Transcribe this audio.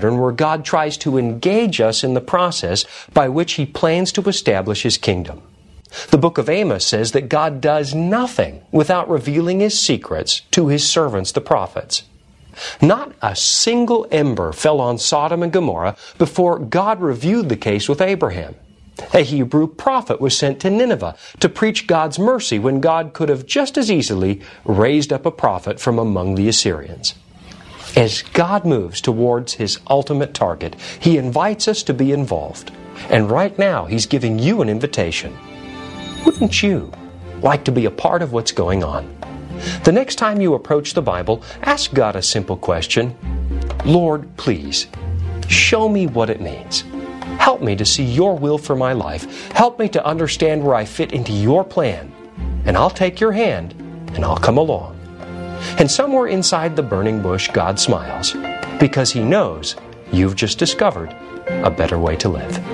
pattern where God tries to engage us in the process by which He plans to establish His kingdom. The book of Amos says that God does nothing without revealing His secrets to His servants, the prophets. Not a single ember fell on Sodom and Gomorrah before God reviewed the case with Abraham. A Hebrew prophet was sent to Nineveh to preach God's mercy when God could have just as easily raised up a prophet from among the Assyrians. As God moves towards His ultimate target, He invites us to be involved. And right now, He's giving you an invitation. Wouldn't you like to be a part of what's going on? The next time you approach the Bible, ask God a simple question. Lord, please, show me what it means. Help me to see Your will for my life. Help me to understand where I fit into Your plan. And I'll take Your hand, and I'll come along. And somewhere inside the burning bush, God smiles, because He knows you've just discovered a better way to live.